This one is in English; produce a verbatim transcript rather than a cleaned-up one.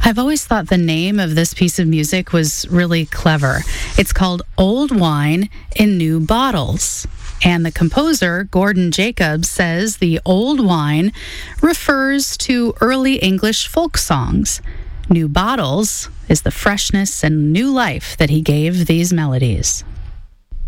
I've always thought the name of this piece of music was really clever. It's called Old Wine in New Bottles. And the composer, Gordon Jacobs, says the old wine refers to early English folk songs. New bottles is the freshness and new life that he gave these melodies.